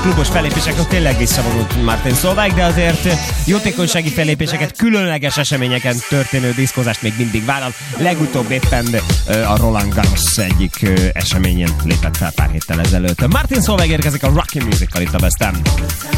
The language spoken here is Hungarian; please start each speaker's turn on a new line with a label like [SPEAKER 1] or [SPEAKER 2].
[SPEAKER 1] klubos fellépésekről tényleg visszavonult Martin Solveig, de azért jótékonysági fellépéseket, különleges eseményeken történő diszkózást még mindig vállal. Legutóbb éppen a Roland Garros egyik eseményen lépett fel pár héttel ezelőtt. Martin Solveig érkezik a Rocky Musical itt a West End.